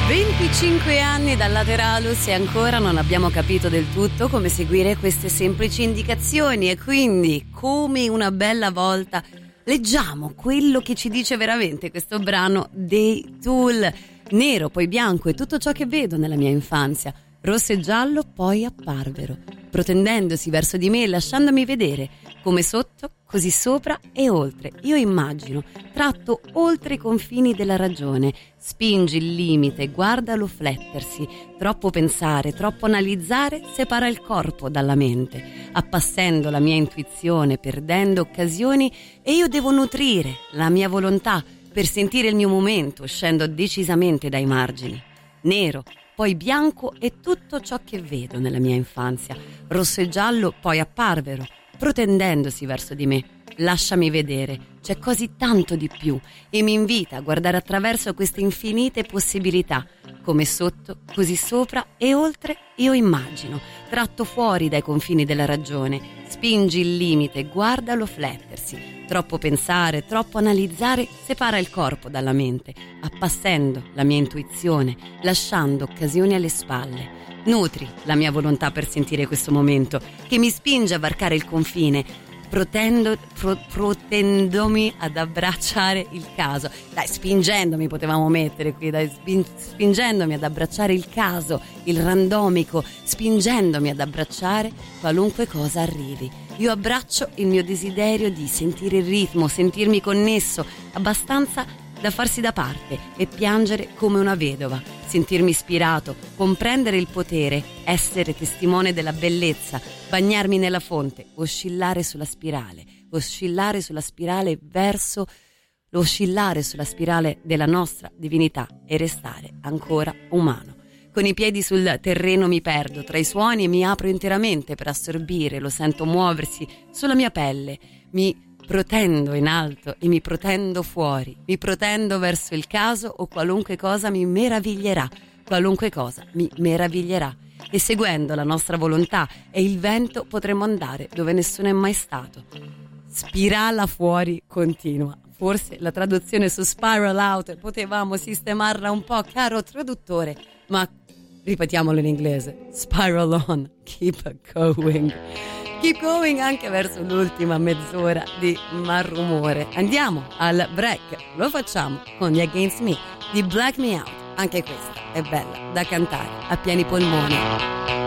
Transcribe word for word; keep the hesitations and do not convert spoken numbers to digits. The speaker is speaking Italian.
venticinque anni dal Lateralus e ancora non abbiamo capito del tutto come seguire queste semplici indicazioni e quindi, come una bella volta, leggiamo quello che ci dice veramente questo brano dei Tool. Nero, poi bianco e tutto ciò che vedo nella mia infanzia, rosso e giallo poi apparvero, protendendosi verso di me e lasciandomi vedere, come sotto, così sopra e oltre. Io immagino, tratto oltre i confini della ragione, spingi il limite, guardalo flettersi, troppo pensare, troppo analizzare separa il corpo dalla mente, appassendo la mia intuizione, perdendo occasioni e io devo nutrire la mia volontà per sentire il mio momento, scendo decisamente dai margini. Nero, poi bianco e tutto ciò che vedo nella mia infanzia, rosso e giallo poi apparvero, protendendosi verso di me. Lasciami vedere, c'è così tanto di più e mi invita a guardare attraverso queste infinite possibilità, come sotto, così sopra e oltre io immagino, tratto fuori dai confini della ragione, spingi il limite, guardalo flettersi, troppo pensare, troppo analizzare separa il corpo dalla mente, appassendo la mia intuizione, lasciando occasioni alle spalle. Nutri la mia volontà per sentire questo momento che mi spinge a varcare il confine, protendo, pro, protendomi ad abbracciare il caso. Dai, spingendomi potevamo mettere qui, dai, spin, spingendomi ad abbracciare il caso, il randomico, spingendomi ad abbracciare qualunque cosa arrivi. Io abbraccio il mio desiderio di sentire il ritmo, sentirmi connesso, abbastanza da farsi da parte e piangere come una vedova, sentirmi ispirato, comprendere il potere, essere testimone della bellezza, bagnarmi nella fonte, oscillare sulla spirale, oscillare sulla spirale verso oscillare sulla spirale della nostra divinità e restare ancora umano. Con i piedi sul terreno mi perdo tra i suoni e mi apro interamente per assorbire, lo sento muoversi sulla mia pelle, mi protendo in alto e mi protendo fuori, mi protendo verso il caso o qualunque cosa mi meraviglierà, qualunque cosa mi meraviglierà. E seguendo la nostra volontà e il vento potremo andare dove nessuno è mai stato. Spirala fuori continua. Forse la traduzione su Spiral Out potevamo sistemarla un po', caro traduttore, ma ripetiamolo in inglese. Spiral on, keep going. Keep going anche verso l'ultima mezz'ora di Malrumore. Andiamo al break, lo facciamo con gli Against Me di Black Me Out. Anche questa è bella da cantare a pieni polmoni.